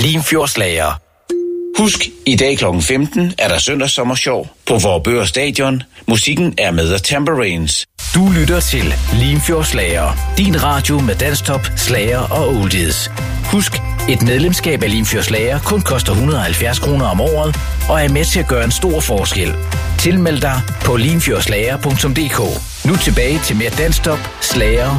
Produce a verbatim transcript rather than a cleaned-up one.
Limfjordslager. Husk, i dag klokken femten er der søndagssommershow på Vorupør Stadion. Musikken er med The Tambourines. Du lytter til Limfjordslager. Din radio med dansktop, slager og oldies. Husk, et medlemskab af Limfjordslager kun koster et hundrede og halvfjerds kroner om året og er med til at gøre en stor forskel. Tilmeld dig på limfjordslager punktum d k. Nu tilbage til mere dansktop, slager